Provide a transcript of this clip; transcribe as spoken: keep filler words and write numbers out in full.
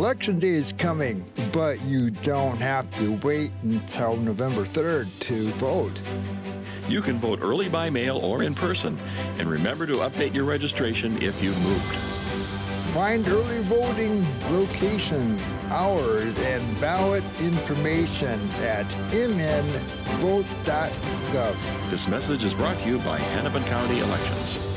Election day is coming, but you don't have to wait until November third to vote. You can vote early by mail or in person, and remember to update your registration if you've moved. Find early voting locations, hours, and ballot information at m n votes dot gov. This message is brought to you by Hennepin County Elections.